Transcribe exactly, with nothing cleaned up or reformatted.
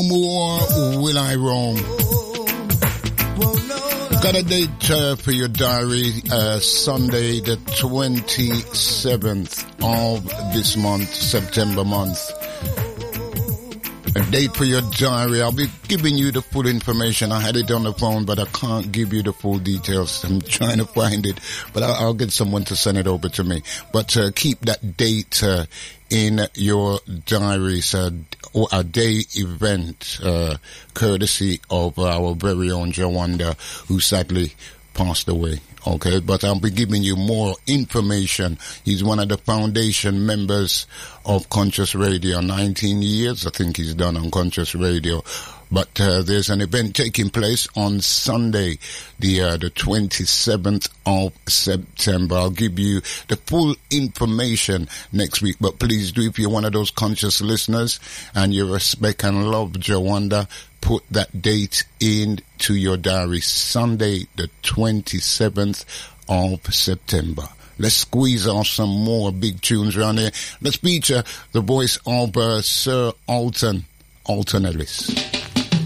more Will I Roam. Got a date uh, for your diary, uh, Sunday the twenty-seventh of this month, September month. A date for your diary. I'll be giving you the full information. I had it on the phone, but I can't give you the full details. I'm trying to find it, but I'll, I'll get someone to send it over to me. But uh, keep that date uh, in your diaries, uh, or a day event, uh, courtesy of our very own Jawanda, who sadly passed away. Okay, but I'll be giving you more information. He's one of the foundation members of Conscious Radio. nineteen years, I think he's done on Conscious Radio. But uh, there's an event taking place on Sunday, the uh, the twenty-seventh of September. I'll give you the full information next week. But please do, if you're one of those conscious listeners and you respect and love Jawanda, put that date into your diary. Sunday, the twenty-seventh of September. Let's squeeze off some more big tunes around here. Let's feature the voice of uh, Sir Alton, Alton Ellis.